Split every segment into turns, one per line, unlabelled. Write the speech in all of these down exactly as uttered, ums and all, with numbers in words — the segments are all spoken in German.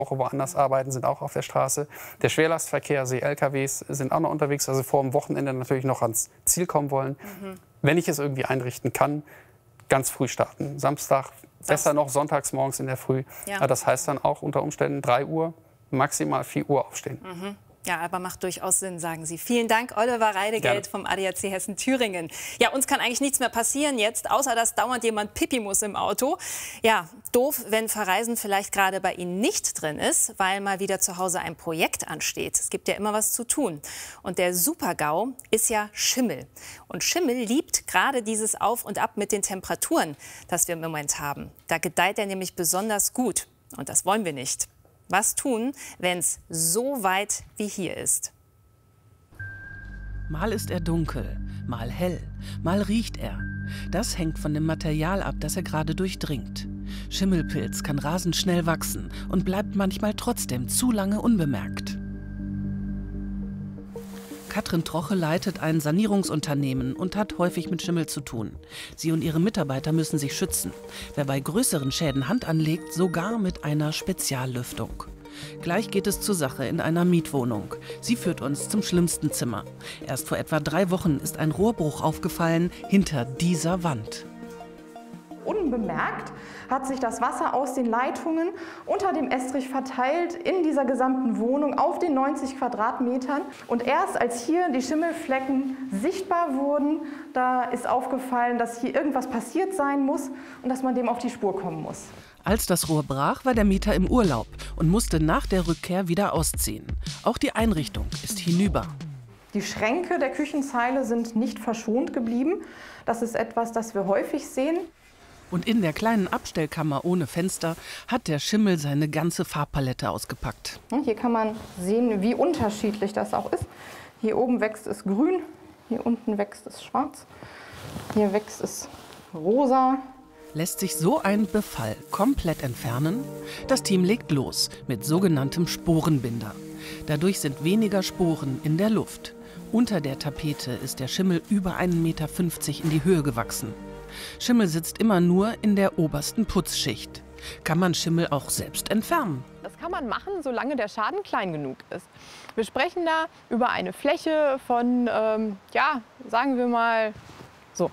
auch woanders arbeiten, sind auch auf der Straße. Der Schwerlastverkehr, also die L K Ws sind auch noch unterwegs, also vor dem Wochenende natürlich noch ans Ziel kommen wollen. Mhm. Wenn ich es irgendwie einrichten kann, ganz früh starten. Samstag, Samstag. Besser noch sonntags morgens in der Früh. Ja. Das heißt dann auch unter Umständen drei Uhr, maximal vier Uhr aufstehen.
Mhm. Ja, aber macht durchaus Sinn, sagen Sie. Vielen Dank, Oliver Reidegeld vom A D A C Hessen-Thüringen. Ja, uns kann eigentlich nichts mehr passieren jetzt, außer dass dauernd jemand pipi muss im Auto. Ja, doof, wenn Verreisen vielleicht gerade bei Ihnen nicht drin ist, weil mal wieder zu Hause ein Projekt ansteht. Es gibt ja immer was zu tun. Und der Super-GAU ist ja Schimmel. Und Schimmel liebt gerade dieses Auf und Ab mit den Temperaturen, das wir im Moment haben. Da gedeiht er nämlich besonders gut. Und das wollen wir nicht. Was tun, wenn es so weit wie hier ist?
Mal ist er dunkel, mal hell, mal riecht er. Das hängt von dem Material ab, das er gerade durchdringt. Schimmelpilz kann rasend schnell wachsen und bleibt manchmal trotzdem zu lange unbemerkt. Katrin Troche leitet ein Sanierungsunternehmen und hat häufig mit Schimmel zu tun. Sie und ihre Mitarbeiter müssen sich schützen. Wer bei größeren Schäden Hand anlegt, sogar mit einer Speziallüftung. Gleich geht es zur Sache in einer Mietwohnung. Sie führt uns zum schlimmsten Zimmer. Erst vor etwa drei Wochen ist ein Rohrbruch aufgefallen hinter dieser Wand.
Unbemerkt hat sich das Wasser aus den Leitungen unter dem Estrich verteilt in dieser gesamten Wohnung auf den neunzig Quadratmetern. Und erst als hier die Schimmelflecken sichtbar wurden, da ist aufgefallen, dass hier irgendwas passiert sein muss und dass man dem auf die Spur kommen muss.
Als das Rohr brach, war der Mieter im Urlaub und musste nach der Rückkehr wieder ausziehen. Auch die Einrichtung ist hinüber.
Die Schränke der Küchenzeile sind nicht verschont geblieben. Das ist etwas, das wir häufig sehen.
Und in der kleinen Abstellkammer ohne Fenster hat der Schimmel seine ganze Farbpalette ausgepackt.
Hier kann man sehen, wie unterschiedlich das auch ist. Hier oben wächst es grün, hier unten wächst es schwarz, hier wächst es rosa.
Lässt sich so ein Befall komplett entfernen? Das Team legt los mit sogenanntem Sporenbinder. Dadurch sind weniger Sporen in der Luft. Unter der Tapete ist der Schimmel über einen Meter fünfzig in die Höhe gewachsen. Schimmel sitzt immer nur in der obersten Putzschicht. Kann man Schimmel auch selbst entfernen?
Das kann man machen, solange der Schaden klein genug ist. Wir sprechen da über eine Fläche von, ähm, ja, sagen wir mal so.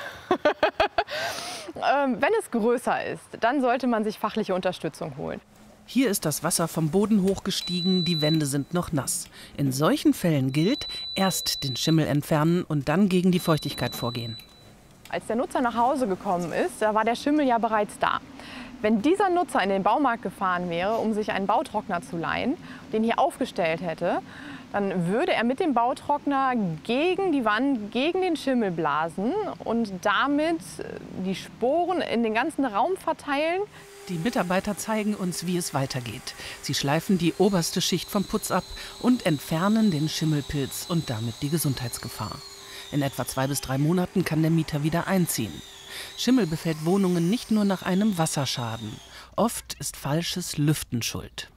ähm, wenn es größer ist, dann sollte man sich fachliche Unterstützung holen.
Hier ist das Wasser vom Boden hochgestiegen, die Wände sind noch nass. In solchen Fällen gilt, erst den Schimmel entfernen und dann gegen die Feuchtigkeit vorgehen.
Als der Nutzer nach Hause gekommen ist, da war der Schimmel ja bereits da. Wenn dieser Nutzer in den Baumarkt gefahren wäre, um sich einen Bautrockner zu leihen, den hier aufgestellt hätte, dann würde er mit dem Bautrockner gegen die Wand, gegen den Schimmel blasen und damit die Sporen in den ganzen Raum verteilen.
Die Mitarbeiter zeigen uns, wie es weitergeht. Sie schleifen die oberste Schicht vom Putz ab und entfernen den Schimmelpilz und damit die Gesundheitsgefahr. In etwa zwei bis drei Monaten kann der Mieter wieder einziehen. Schimmel befällt Wohnungen nicht nur nach einem Wasserschaden. Oft ist falsches Lüften schuld.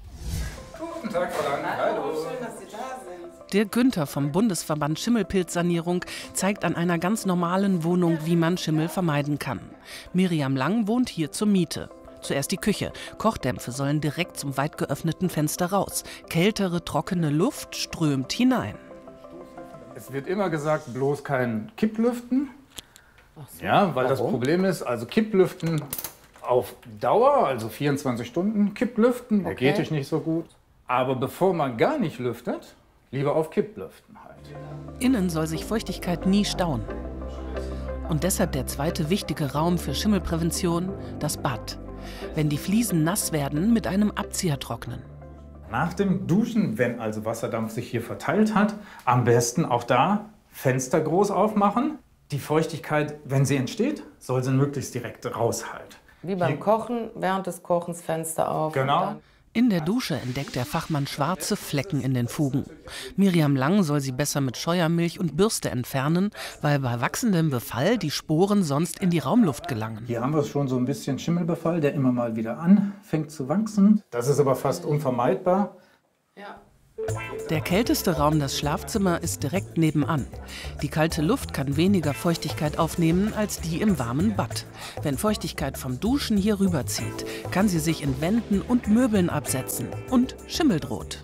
Guten Tag, Frau Lang. Hallo.
Schön, dass Sie da sind.
Der Günther vom Bundesverband Schimmelpilzsanierung zeigt an einer ganz normalen Wohnung, wie man Schimmel vermeiden kann. Miriam Lang wohnt hier zur Miete. Zuerst die Küche. Kochdämpfe sollen direkt zum weit geöffneten Fenster raus. Kältere, trockene Luft strömt hinein.
Es wird immer gesagt, bloß kein Kipplüften.
Ach so.
Ja, weil
Warum?
das Problem ist, also Kipplüften auf Dauer, also vierundzwanzig Stunden Kipplüften, der
Okay.
geht dich nicht so gut. Aber bevor man gar nicht lüftet, lieber auf Kipplüften halt.
Innen soll sich Feuchtigkeit nie stauen. Und deshalb der zweite wichtige Raum für Schimmelprävention, das Bad. Wenn die Fliesen nass werden, mit einem Abzieher trocknen.
Nach dem Duschen, wenn also Wasserdampf sich hier verteilt hat, am besten auch da Fenster groß aufmachen. Die Feuchtigkeit, wenn sie entsteht, soll sie möglichst direkt raus halt.
Wie beim Kochen, während des Kochens Fenster auf.
Genau.
In der Dusche entdeckt der Fachmann schwarze Flecken in den Fugen. Miriam Lang soll sie besser mit Scheuermilch und Bürste entfernen, weil bei wachsendem Befall die Sporen sonst in die Raumluft gelangen.
Hier haben wir schon so ein bisschen Schimmelbefall, der immer mal wieder anfängt zu wachsen. Das ist aber fast unvermeidbar.
Ja.
Der kälteste Raum, das Schlafzimmer, ist direkt nebenan. Die kalte Luft kann weniger Feuchtigkeit aufnehmen als die im warmen Bad. Wenn Feuchtigkeit vom Duschen hier rüberzieht, kann sie sich in Wänden und Möbeln absetzen und Schimmel droht.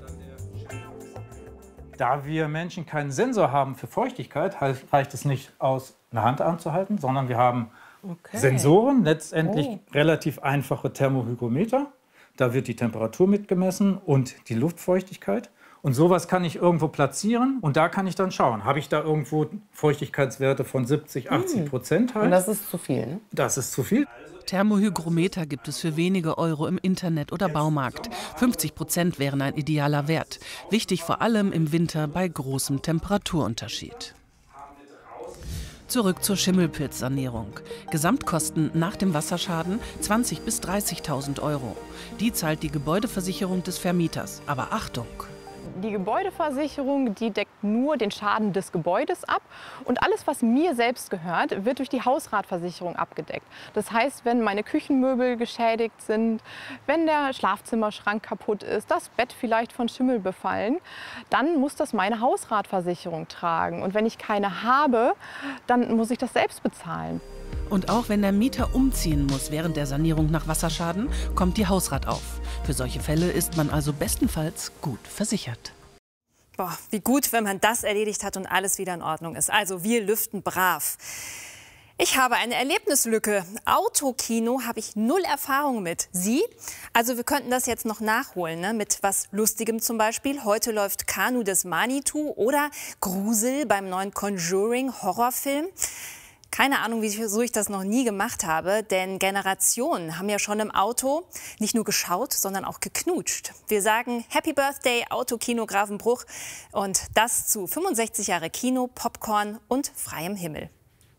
Da wir Menschen keinen Sensor haben für Feuchtigkeit, reicht es nicht aus, eine Hand anzuhalten, sondern wir haben okay. Sensoren, letztendlich oh. relativ einfache Thermohygrometer. Da wird die Temperatur mitgemessen und die Luftfeuchtigkeit. Und sowas kann ich irgendwo platzieren und da kann ich dann schauen, habe ich da irgendwo Feuchtigkeitswerte von siebzig, achtzig Prozent halt.
Und das ist zu viel, ne?
Das ist zu viel.
Thermohygrometer gibt es für wenige Euro im Internet oder Baumarkt. fünfzig Prozent wären ein idealer Wert. Wichtig vor allem im Winter bei großem Temperaturunterschied. Zurück zur Schimmelpilzsanierung. Gesamtkosten nach dem Wasserschaden zwanzigtausend bis dreißigtausend Euro. Die zahlt die Gebäudeversicherung des Vermieters. Aber Achtung!
Die Gebäudeversicherung, die deckt nur den Schaden des Gebäudes ab und alles, was mir selbst gehört, wird durch die Hausratversicherung abgedeckt. Das heißt, wenn meine Küchenmöbel geschädigt sind, wenn der Schlafzimmerschrank kaputt ist, das Bett vielleicht von Schimmel befallen, dann muss das meine Hausratversicherung tragen. Und wenn ich keine habe, dann muss ich das selbst bezahlen.
Und auch wenn der Mieter umziehen muss während der Sanierung nach Wasserschaden, kommt die Hausrat auf. Für solche Fälle ist man also bestenfalls gut versichert.
Boah, wie gut, wenn man das erledigt hat und alles wieder in Ordnung ist. Also wir lüften brav. Ich habe eine Erlebnislücke. Autokino habe ich null Erfahrung mit. Sie? Also wir könnten das jetzt noch nachholen, ne? Mit was Lustigem zum Beispiel. Heute läuft Kanu des Manitou oder Grusel beim neuen Conjuring-Horrorfilm. Keine Ahnung, wieso ich das noch nie gemacht habe, denn Generationen haben ja schon im Auto nicht nur geschaut, sondern auch geknutscht. Wir sagen Happy Birthday Autokino Grafenbruch und das zu fünfundsechzig Jahre Kino, Popcorn und freiem Himmel.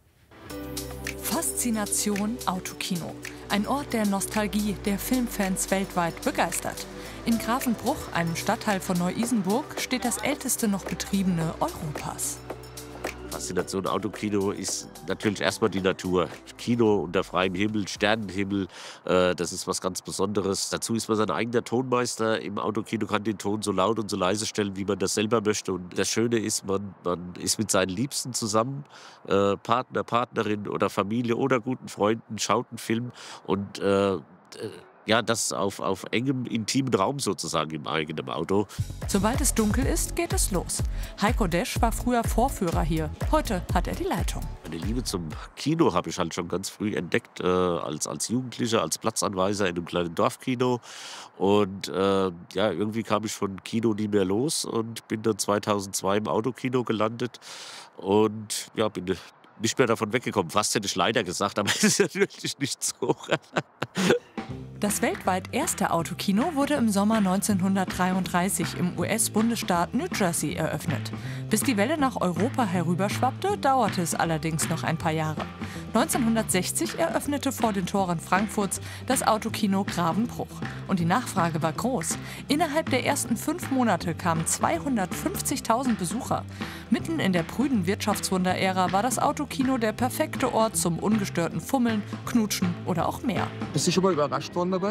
Faszination Autokino. Ein Ort der Nostalgie, der Filmfans weltweit begeistert. In Grafenbruch, einem Stadtteil von Neu-Isenburg, steht das älteste noch betriebene Europas.
Faszination Autokino ist natürlich erstmal die Natur. Kino unter freiem Himmel, Sternenhimmel, äh, das ist was ganz Besonderes. Dazu ist man sein eigener Tonmeister. Im Autokino kann den Ton so laut und so leise stellen, wie man das selber möchte. Und das Schöne ist, man, man ist mit seinen Liebsten zusammen, äh, Partner, Partnerin oder Familie oder guten Freunden, schaut einen Film und äh, ja, das auf, auf engem, intimen Raum sozusagen im eigenen Auto.
Sobald es dunkel ist, geht es los. Heiko Desch war früher Vorführer hier. Heute hat er die Leitung.
Meine Liebe zum Kino habe ich halt schon ganz früh entdeckt, äh, als, als Jugendlicher, als Platzanweiser in einem kleinen Dorfkino. Und äh, ja, irgendwie kam ich von Kino nie mehr los und bin dann zweitausendzwei im Autokino gelandet und ja, bin nicht mehr davon weggekommen. Fast hätte ich leider gesagt, aber es ist natürlich nicht so.
Das weltweit erste Autokino wurde im Sommer neunzehnhundertdreiunddreißig im U S-Bundesstaat New Jersey eröffnet. Bis die Welle nach Europa herüberschwappte, dauerte es allerdings noch ein paar Jahre. neunzehnhundertsechzig eröffnete vor den Toren Frankfurts das Autokino Grafenbruch. Und die Nachfrage war groß. Innerhalb der ersten fünf Monate kamen zweihundertfünfzigtausend Besucher. Mitten in der prüden Wirtschaftswunder-Ära war das Autokino der perfekte Ort zum ungestörten Fummeln, Knutschen oder auch mehr.
Bist du schon mal überrascht worden dabei?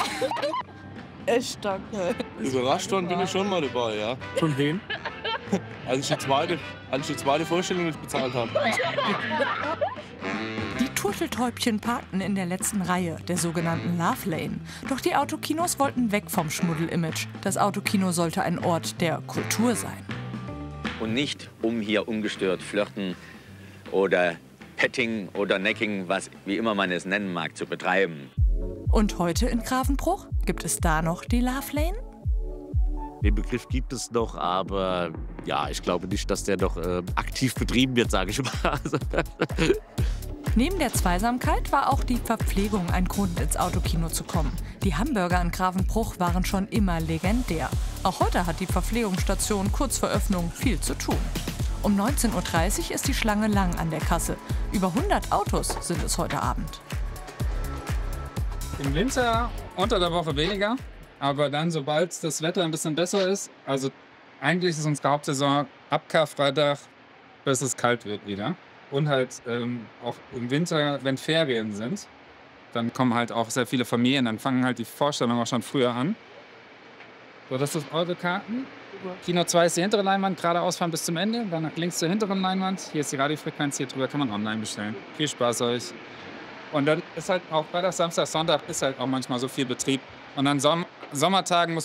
Echt danke.
Überrascht worden bin ich schon mal dabei, ja.
Von wem?
Als ich die zweite, als ich die zweite Vorstellung nicht bezahlt habe.
Die Turteltäubchen parkten in der letzten Reihe, der sogenannten Love Lane. Doch die Autokinos wollten weg vom Schmuddel-Image. Das Autokino sollte ein Ort der Kultur sein.
Und nicht, um hier ungestört flirten oder Petting oder Necking, was wie immer man es nennen mag, zu betreiben.
Und heute in Grafenbruch? Gibt es da noch die Love Lane?
Den Begriff gibt es noch, aber ja, ich glaube nicht, dass der noch äh, aktiv betrieben wird, sage ich mal.
Neben der Zweisamkeit war auch die Verpflegung ein Grund, ins Autokino zu kommen. Die Hamburger in Grafenbruch waren schon immer legendär. Auch heute hat die Verpflegungsstation kurz vor Öffnung viel zu tun. Um neunzehn Uhr dreißig ist die Schlange lang an der Kasse. Über hundert Autos sind es heute Abend.
Im Winter unter der Woche weniger, aber dann, sobald das Wetter ein bisschen besser ist, also eigentlich ist unsere Hauptsaison ab Karfreitag, bis es kalt wird wieder. Und halt ähm, auch im Winter, wenn Ferien sind, dann kommen halt auch sehr viele Familien, dann fangen halt die Vorstellungen auch schon früher an. So, das sind eure Karten. Kino zwei ist die hintere Leinwand, geradeaus fahren bis zum Ende, dann nach links zur hinteren Leinwand. Hier ist die Radiofrequenz, hier drüber kann man online bestellen. Viel Spaß euch. Und dann ist halt auch Freitag, Samstag, Sonntag ist halt auch manchmal so viel Betrieb. Und an Som Sommertagen muss